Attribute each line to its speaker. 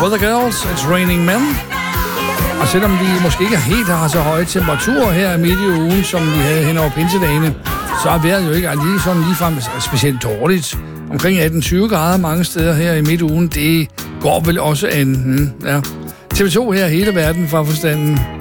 Speaker 1: Weather Girls, It's Raining Men. Og selvom vi måske ikke helt har så høje temperaturer her midt i ugen, som vi havde hen over pinsedagene, så er vejret jo ikke lige sådan ligefrem specielt dårligt. Omkring 18-20 grader mange steder her i midt ugen, det går vel også an. Ja. TV2 her, hele verden fra forstanden.